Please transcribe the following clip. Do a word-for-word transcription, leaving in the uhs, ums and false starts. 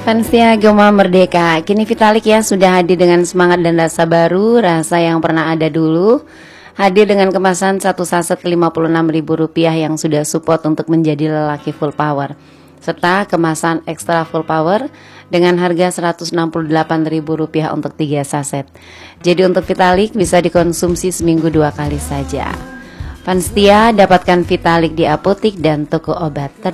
Fansia Gema Merdeka, kini Vitalik ya sudah hadir dengan semangat dan rasa baru, rasa yang pernah ada dulu. Hadir dengan kemasan satu saset lima puluh enam ribu rupiah yang sudah support untuk menjadi lelaki full power, serta kemasan ekstra full power dengan harga seratus enam puluh delapan ribu rupiah untuk tiga saset. Jadi untuk Vitalik bisa dikonsumsi seminggu dua kali saja. Fansia dapatkan Vitalik di apotik dan toko obat terdekat.